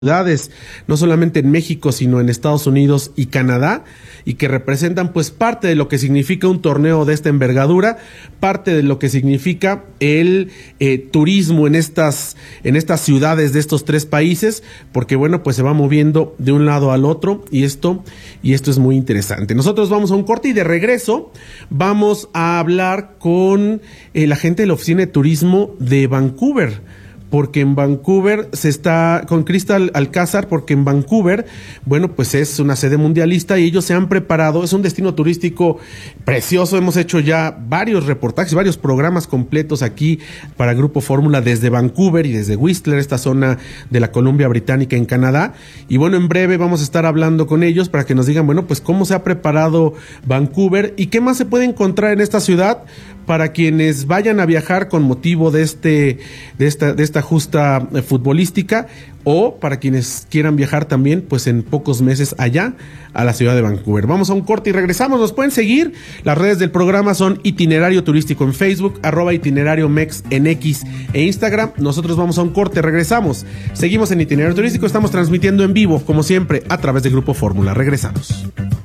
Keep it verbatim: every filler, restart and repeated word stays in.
ciudades, no solamente en México, sino en Estados Unidos y Canadá, y que representan pues parte de lo que significa un torneo de esta envergadura, parte de lo que significa el eh, turismo en estas, en estas ciudades de estos tres países, porque bueno, pues se va moviendo de un lado al otro, y esto, y esto es muy interesante. Nosotros vamos a un corte y de regreso vamos a hablar con eh, la gente de la Oficina de Turismo de Vancouver, porque en Vancouver se está, con Crystal Alcázar, porque en Vancouver, bueno, pues es una sede mundialista y ellos se han preparado, es un destino turístico precioso, hemos hecho ya varios reportajes, varios programas completos aquí para Grupo Fórmula desde Vancouver y desde Whistler, esta zona de la Columbia Británica en Canadá, y bueno, en breve vamos a estar hablando con ellos para que nos digan, bueno, pues cómo se ha preparado Vancouver y qué más se puede encontrar en esta ciudad para quienes vayan a viajar con motivo de este, de esta, de esta justa eh, futbolística, o para quienes quieran viajar también, pues en pocos meses allá a la ciudad de Vancouver. Vamos a un corte y regresamos. Nos pueden seguir. Las redes del programa son Itinerario Turístico en Facebook, arroba Itinerario Mex en X e Instagram. Nosotros vamos a un corte, regresamos. Seguimos en Itinerario Turístico, estamos transmitiendo en vivo, como siempre, a través de Grupo Fórmula. Regresamos.